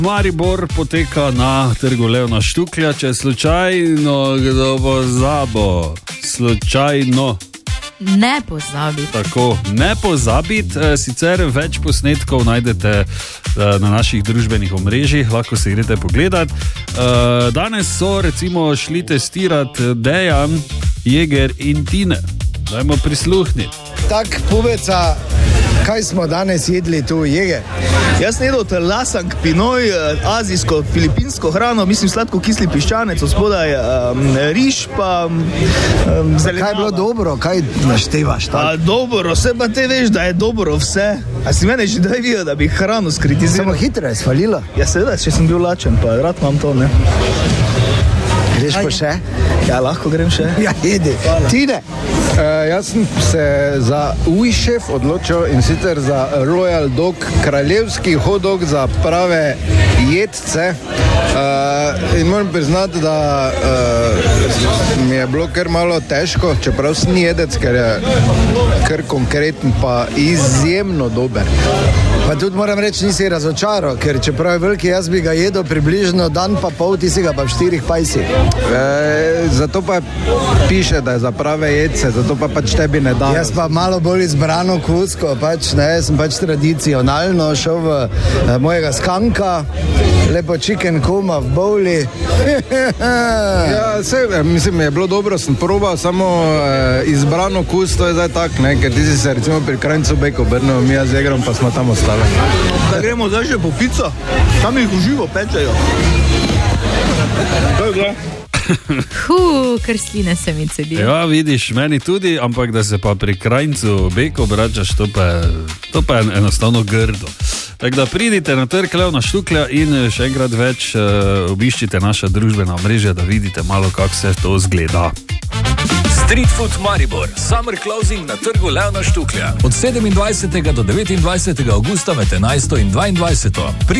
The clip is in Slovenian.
Maribor poteka na trgu Leona Štuklja, če slučajno kdo pozabo. Slučajno. Ne pozabiti. Tako, ne pozabiti, sicer več posnetkov najdete na naših družbenih omrežjih, lahko se greste pogledat. Danes so recimo šli testirati Dejan, Jeger in Tine. Dajmo prisluhniti. Tak, povedca, kaj smo danes jedli tu, Jeger? Jaz sem jedel lasang pinoj, azijsko, filipinsko hrano, mislim sladko-kisli piščanec, od spodaj riž pa zelenjava. Kaj je bilo dobro, kaj naštevaš? Dobro, vse pa te veš, da je dobro vse. A si mene že daj videl, da bi hrano skritiziral? Samo hitro je svalila. Ja, seveda, če sem bil lačen, pa rad imam to, ne. Greš pa še? Ja, lahko grem še. Ja, jedi. Tine. Jaz sem se za Ujšef odločil in sicer za Royal Dog, kraljevski hot dog za prave jedce. In moram priznati, da mi je bilo kar malo težko, čeprav sem jedec, ker je kar konkreten pa izjemno dober. Pa tudi moram reči, nisi razočaral, ker čeprav je veliki, jaz bi ga jedel približno dan pa pol, ti si ga pa v 4 pajsih. Zato pa piše, da je za prave jedce, zato pa pač tebi ne da. Jaz pa malo bolj izbrano kusko, pač ne, sem pač tradicionalno šel v mojega skanka, lepo chicken kuma v bowli. Ja, mislim, je bilo dobro, sem probal, samo izbrano kus, to je zdaj tak, ne, ker ti si se recimo pri Krajncu Beko obrnil, mi z Jegrom pa smo tam ostali. Da gremo zdaj že po pico, tam jih uživo pečejo. To je bilo. Ker sline se mi cedijo. Ja, vidiš, meni tudi, ampak da se pa pri Krajncu Beko obračaš, to pa je enostavno grdo. Tako da pridite na trg Leona Štuklja in še enkrat več obiščite naša družbena omrežja, da vidite malo, kako se to zgleda. Street Food Maribor, Summer Closing na trgu Leona Štuklja. Od 27. do 29. augusta med 11. in 22.